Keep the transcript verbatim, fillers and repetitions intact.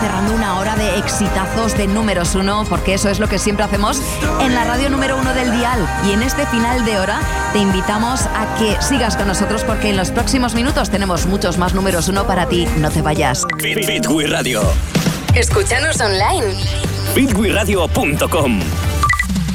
cerrando una hora de exitazos de números uno, porque eso es lo que siempre hacemos en la radio número uno del dial. Y en este final de hora te invitamos a que sigas con nosotros, porque en los próximos minutos tenemos muchos más números uno para ti. No te vayas. Fit, Fit We Radio. Escúchanos online. fit we radio punto com.